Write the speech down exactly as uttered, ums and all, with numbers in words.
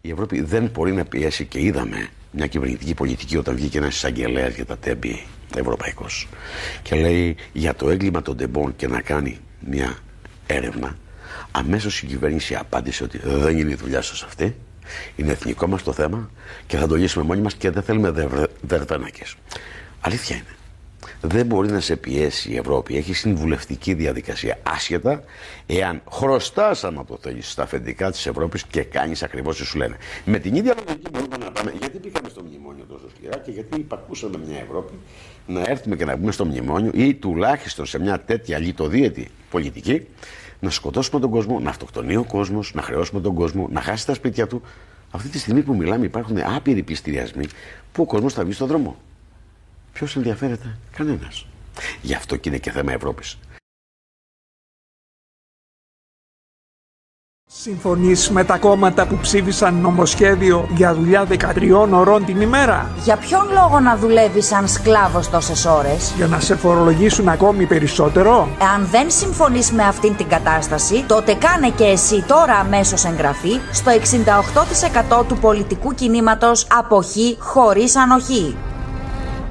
Η Ευρώπη δεν μπορεί να πιέσει, και είδαμε μια κυβερνητική πολιτική όταν βγήκε ένας εισαγγελέας για τα τέμπη ευρωπαϊκός και λέει για το έγκλημα των τεμπών και να κάνει μια έρευνα. Αμέσως η κυβέρνηση απάντησε ότι δεν είναι η δουλειά σας αυτή, είναι εθνικό μας το θέμα και θα το λύσουμε μόνοι μας και δεν θέλουμε δερβένακες. Αλήθεια είναι. Δεν μπορεί να σε πιέσει η Ευρώπη. Έχει συμβουλευτική διαδικασία άσχετα εάν χρωστάς, άμα το θέλεις, στα αφεντικά της Ευρώπης και κάνεις ακριβώς τι σου λένε. Με την ίδια λογική μπορούμε να πάμε. Γιατί πήγαμε στο μνημόνιο τόσο σκληρά και γιατί υπακούσαμε μια Ευρώπη να έρθουμε και να μπούμε στο μνημόνιο ή τουλάχιστον σε μια τέτοια λιτοδίαιτη πολιτική να σκοτώσουμε τον κόσμο, να αυτοκτονεί ο κόσμος, να χρεώσουμε τον κόσμο, να χάσει τα σπίτια του. Αυτή τη στιγμή που μιλάμε υπάρχουν άπειροι πληστηριασμοί που ο κόσμος θα βγει στον δρόμο. Ποιος ενδιαφέρεται? Κανένας. Γι' αυτό και είναι και θέμα Ευρώπης. Συμφωνείς με τα κόμματα που ψήφισαν νομοσχέδιο για δουλειά δεκατριών ωρών την ημέρα? Για ποιον λόγο να δουλεύεις σαν σκλάβος τόσες ώρες? Για να σε φορολογήσουν ακόμη περισσότερο? Εάν δεν συμφωνείς με αυτήν την κατάσταση, τότε κάνε και εσύ τώρα αμέσως εγγραφή στο εξήντα οκτώ τοις εκατό του πολιτικού κινήματος Αποχή χωρίς ανοχή.